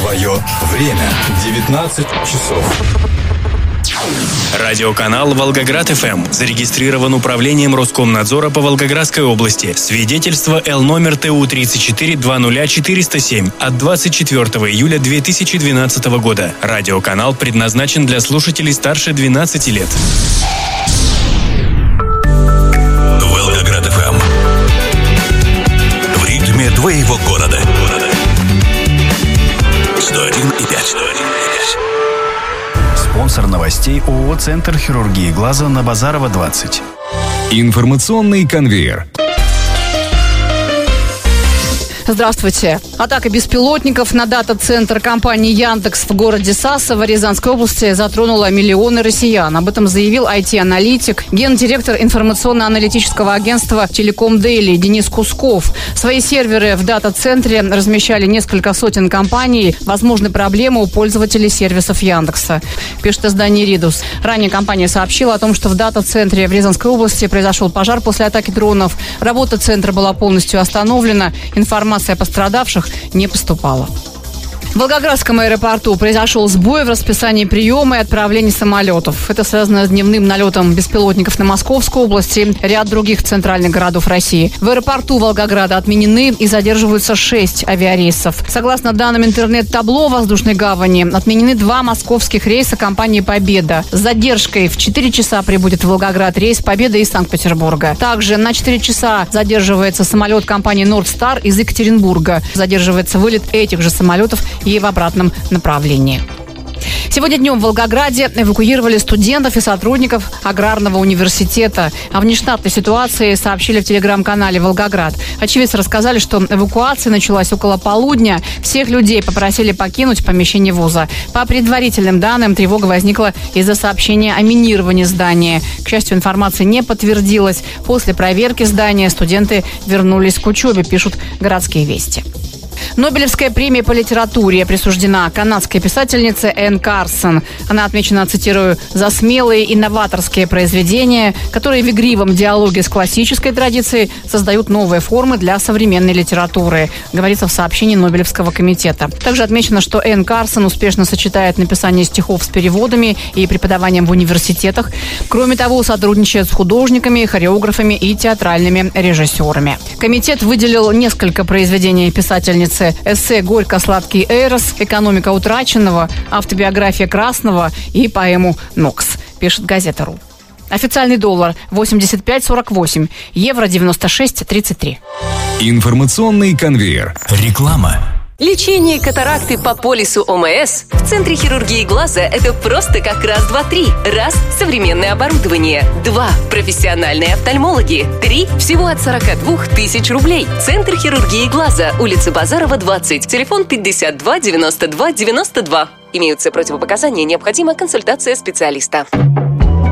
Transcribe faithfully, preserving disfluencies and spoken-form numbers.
Твое время. девятнадцать часов. Радиоканал «Волгоград-ФМ» зарегистрирован Управлением Роскомнадзора по Волгоградской области. Свидетельство Л номер Т У тридцать четыре двадцать ноль четыреста семь от двадцать четвёртого июля две тысячи двенадцатого года. Радиоканал предназначен для слушателей старше двенадцати лет. Волгоград-ФМ. В ритме твоего города. сто один и пять. Спонсор новостей ООО «Центр хирургии глаза» на Базарова, двадцать. Информационный конвейер. Здравствуйте. Атака беспилотников на дата-центр компании «Яндекс» в городе Сасово Рязанской области затронула миллионы россиян. Об этом заявил ай ти-аналитик, гендиректор информационно-аналитического агентства «Телеком Дейли» Денис Кусков. Свои серверы в дата-центре размещали несколько сотен компаний. Возможны проблемы у пользователей сервисов Яндекса, пишет издание «Ридус». Ранее компания сообщила о том, что в дата-центре в Рязанской области произошел пожар после атаки дронов. Работа центра была полностью остановлена. Информация о пострадавших не поступала. В Волгоградском аэропорту произошел сбой в расписании приема и отправления самолетов. Это связано с дневным налетом беспилотников на Московскую область и ряд других центральных городов России. В аэропорту Волгограда отменены и задерживаются шесть авиарейсов. Согласно данным интернет-табло воздушной гавани, отменены два московских рейса компании «Победа». С задержкой в четыре часа прибудет в Волгоград рейс «Победа» из Санкт-Петербурга. Также на четыре часа задерживается самолет компании «Нордстар» из Екатеринбурга. Задерживается вылет этих же самолетов и в обратном направлении. Сегодня днем в Волгограде эвакуировали студентов и сотрудников аграрного университета. О внештатной ситуации сообщили в телеграм-канале «Волгоград». Очевидцы рассказали, что эвакуация началась около полудня. Всех людей попросили покинуть помещение вуза. По предварительным данным, тревога возникла из-за сообщения о минировании здания. К счастью, информация не подтвердилась. После проверки здания студенты вернулись к учебе, пишут «Городские вести». Нобелевская премия по литературе присуждена канадской писательнице Энн Карсон. Она отмечена, цитирую, «за смелые и новаторские произведения, которые в игривом диалоге с классической традицией создают новые формы для современной литературы», говорится в сообщении Нобелевского комитета. Также отмечено, что Энн Карсон успешно сочетает написание стихов с переводами и преподаванием в университетах. Кроме того, сотрудничает с художниками, хореографами и театральными режиссерами. Комитет выделил несколько произведений писательницы: эссе «Горько-сладкий Эрос», «Экономика утраченного», автобиография Красного и поэму «Нокс», пишет газета.ру. Официальный доллар восемьдесят пять сорок восемь, евро девяносто шесть тридцать три. Информационный конвейер. Реклама. Лечение катаракты по полису О М С в Центре хирургии глаза – это просто как раз, два, три. Раз – современное оборудование. Два – профессиональные офтальмологи. Три – всего от сорока двух тысяч рублей. Центр хирургии глаза, улица Базарова, двадцать. Телефон пятьдесят два девяносто два девяносто два. Имеются противопоказания, необходима консультация специалиста.